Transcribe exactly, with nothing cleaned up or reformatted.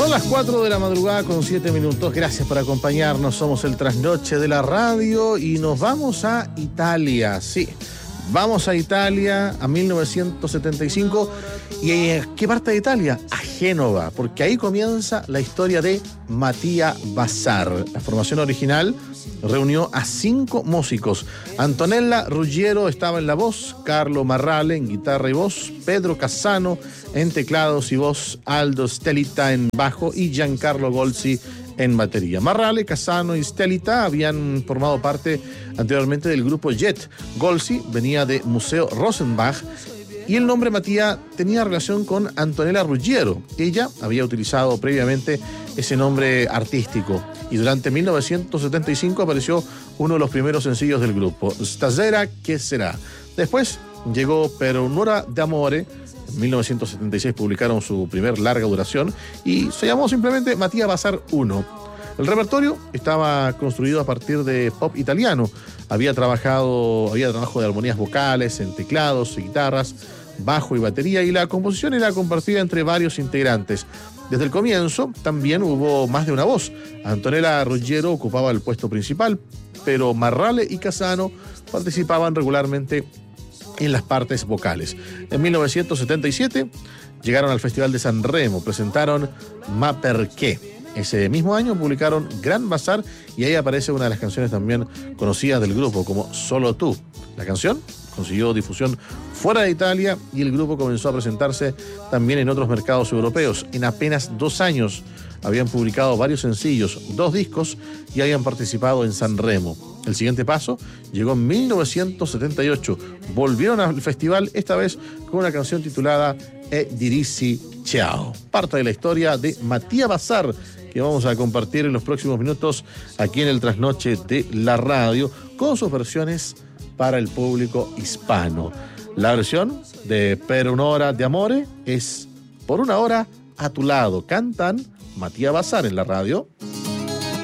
Son las cuatro de la madrugada con siete minutos. Gracias por acompañarnos. Somos el Trasnoche de la Radio y nos vamos a Italia. Sí, vamos a Italia a mil novecientos setenta y cinco. ¿Y en qué parte de Italia? A Génova, porque ahí comienza la historia de Mattia Bazar. La formación original reunió a cinco músicos. Antonella Ruggiero estaba en la voz, Carlo Marrale en guitarra y voz, Pedro Cassano en teclados y voz, Aldo Stellita en bajo y Giancarlo Golzi en batería. Marrale, Cassano y Stellita habían formado parte anteriormente del grupo Jet. Golzi venía de Museo Rosenbach y el nombre Mattia tenía relación con Antonella Ruggiero. Ella había utilizado previamente ese nombre artístico y durante mil novecientos setenta y cinco apareció uno de los primeros sencillos del grupo, Stasera che será. Después llegó Per un'ora d'amore. En mil novecientos setenta y seis publicaron su primer larga duración y se llamó simplemente Mattia Bazar uno. El repertorio estaba construido a partir de pop italiano. Había trabajado, había trabajo de armonías vocales en teclados y guitarras, bajo y batería, y la composición era compartida entre varios integrantes. Desde el comienzo también hubo más de una voz. Antonella Ruggiero ocupaba el puesto principal, pero Marrale y Cassano participaban regularmente en las partes vocales. En mil novecientos setenta y siete llegaron al Festival de Sanremo, presentaron Ma Perché. Ese mismo año publicaron Gran Bazar y ahí aparece una de las canciones también conocidas del grupo, como Solo tú. La canción consiguió difusión fuera de Italia y el grupo comenzó a presentarse también en otros mercados europeos. En apenas dos años habían publicado varios sencillos, dos discos y habían participado en Sanremo. El siguiente paso llegó en mil novecientos setenta y ocho. Volvieron al festival, esta vez con una canción titulada E dirissi ciao. Parte de la historia de Mattia Bazar, que vamos a compartir en los próximos minutos aquí en el Trasnoche de la Radio, con sus versiones para el público hispano. La versión de Per un'ora d'amore es Por una hora a tu lado. Cantan Mattia Bazar en la radio.